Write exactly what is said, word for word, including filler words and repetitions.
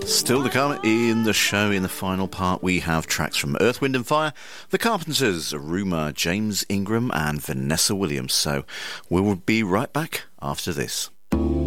Still to come in the show, in the final part, we have tracks from Earth, Wind and Fire, The Carpenters, Rumour, James Ingram and Vanessa Williams. So we'll be right back after this.